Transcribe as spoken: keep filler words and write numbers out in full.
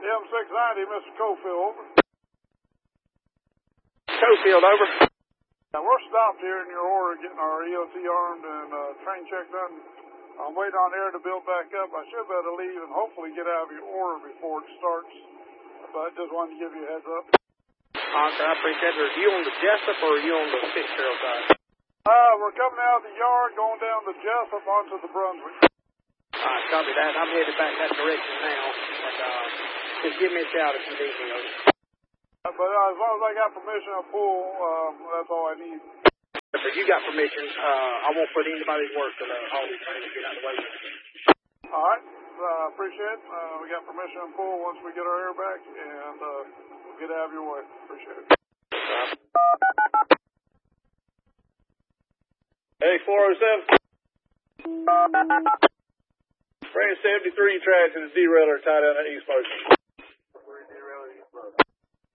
M six ninety, Mister Cofield, over. Cofield, over. Now, we're stopped here in your order getting our E O T armed and uh, train check done. I'm waiting on air to build back up. I should be able to leave and hopefully get out of your order before it starts. But I just wanted to give you a heads up. Okay, I appreciate it. Are you on the Jessup or are you on the Fitzgerald side? Uh, we're coming out of the yard, going down the Jessup onto the Brunswick. All right, copy that. I'm headed back that direction now. And, uh, just give me a shout if you need me. Over. Uh, but uh, as long as I got permission to pull, um, that's all I need. If you got permission, uh, I won't put anybody's work to the all these trains to get out of the way. All right. Uh, appreciate it. Uh, we got permission to pull once we get our air back, and uh, we'll get out of your way. Appreciate it. Hey, four oh seven. Bring seventy-three tracks to the derailer tied down at East Motion.